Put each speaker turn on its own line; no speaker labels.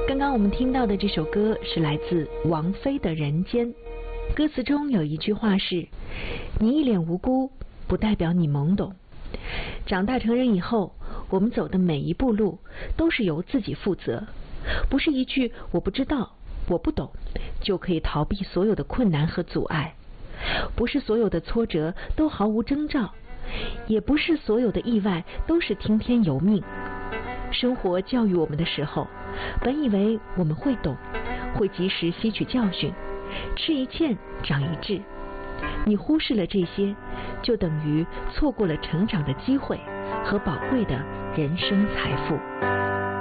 刚刚我们听到的这首歌是来自王菲的《人间》，歌词中有一句话是：你一脸无辜，不代表你懵懂。长大成人以后，我们走的每一步路都是由自己负责，不是一句我不知道、我不懂就可以逃避所有的困难和阻碍，不是所有的挫折都毫无征兆，也不是所有的意外都是听天由命。生活教育我们的时候，本以为我们会懂，会及时吸取教训，吃一堑长一智。你忽视了这些，就等于错过了成长的机会和宝贵的人生财富。